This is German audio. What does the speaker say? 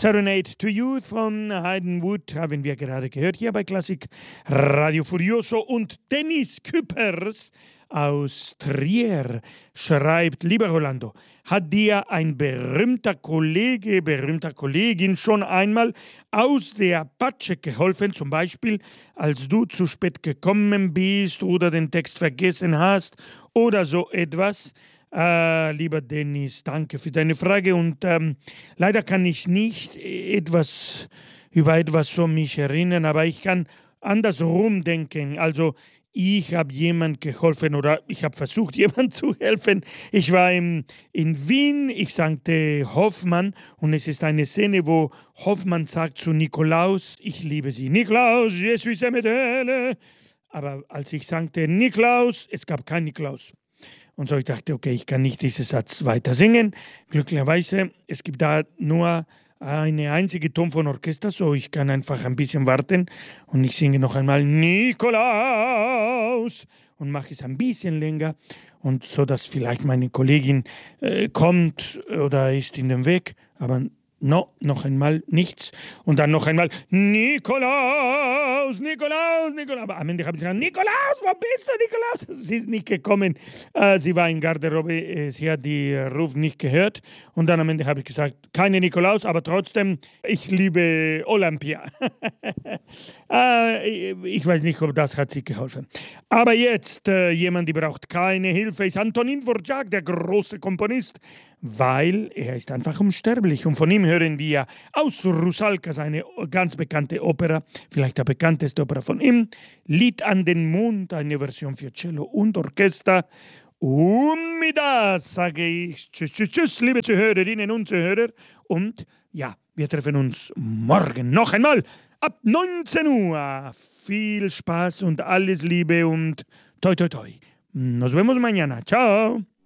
Serenade to Youth von Hayden Wood haben wir gerade gehört hier bei Klassik Radio Furioso. Und Dennis Küppers aus Trier schreibt: Lieber Rolando, hat dir ein berühmter Kollege, berühmter Kollegin schon einmal aus der Patsche geholfen, zum Beispiel als du zu spät gekommen bist oder den Text vergessen hast oder so etwas? Lieber Dennis, danke für deine Frage und leider kann ich nicht über etwas so mich erinnern, aber ich kann andersrum denken. Also ich habe jemand geholfen oder ich habe versucht, jemand zu helfen. Ich war in Wien, ich sagte Hoffmann und es ist eine Szene, wo Hoffmann sagt zu Nikolaus, ich liebe Sie. Nikolaus, je suis aimé. Aber als ich sagte Nikolaus, es gab keinen Nikolaus. Und so ich dachte, okay, ich kann nicht diesen Satz weiter singen. Glücklicherweise, es gibt da nur eine einzige Ton von Orchester, so ich kann einfach ein bisschen warten und ich singe noch einmal Nikolaus und mache es ein bisschen länger und so, dass vielleicht meine Kollegin kommt oder ist in dem Weg, aber noch einmal nichts und dann noch einmal Nikolaus, Nikolaus, Nikolaus. Aber am Ende habe ich gesagt, Nikolaus, wo bist du, Nikolaus? Sie ist nicht gekommen, sie war in Garderobe, sie hat die Ruf nicht gehört und dann am Ende habe ich gesagt, keine Nikolaus, aber trotzdem, ich liebe Olympia. Ich weiß nicht, ob das hat sie geholfen. Aber jetzt, jemand, der braucht keine Hilfe, ist Antonin Dvorak, der große Komponist, weil er ist einfach unsterblich. Und von ihm hören wir aus Rusalka seine ganz bekannte Opera, vielleicht der bekannteste Opera von ihm, Lied an den Mond, eine Version für Cello und Orchester. Und mit das sage ich tschüss, tschüss, tschüss, liebe Zuhörerinnen und Zuhörer. Und ja, wir treffen uns morgen noch einmal ab 19 Uhr. Viel Spaß und alles Liebe und toi, toi, toi. Nos vemos mañana. Ciao.